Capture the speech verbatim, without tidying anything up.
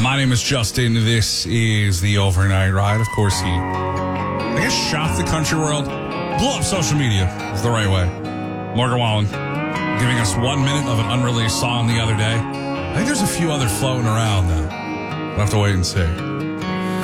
My name is Justin. This is the Overnight Ride. Of course, he, I guess, shocked the country world. Blew up social media is the right way. Morgan Wallen giving us one minute of an unreleased song the other day. I think there's a few other floating around, though. We'll have to wait and see.